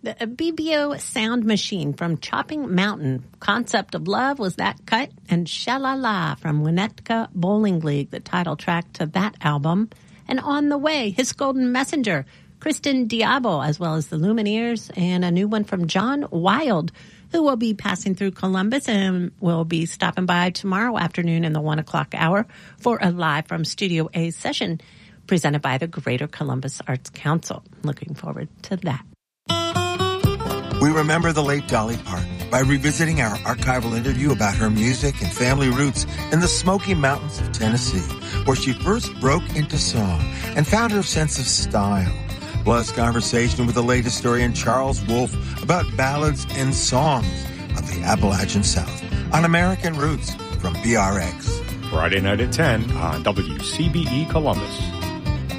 The BBO Sound Machine from Chopping Mountain. Concept of Love was that cut. And Sha-La-La from Winnetka Bowling League, the title track to that album. And On the Way, His Golden Messenger, Kristen Diabo, as well as the Lumineers, and a new one from John Wilde, who will be passing through Columbus and will be stopping by tomorrow afternoon in the 1 o'clock hour for a live from Studio A session presented by the Greater Columbus Arts Council. Looking forward to that. We remember the late Dolly Parton by revisiting our archival interview about her music and family roots in the Smoky Mountains of Tennessee, where she first broke into song and found her sense of style. Plus, conversation with the late historian Charles Wolfe about ballads and songs of the Appalachian South on American Roots from BRX. Friday night at 10 on WCBE Columbus.